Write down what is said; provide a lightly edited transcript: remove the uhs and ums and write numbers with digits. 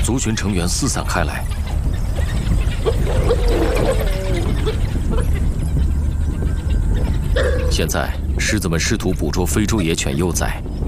族群成员四散开来。现在，狮子们试图捕捉非洲野犬幼崽，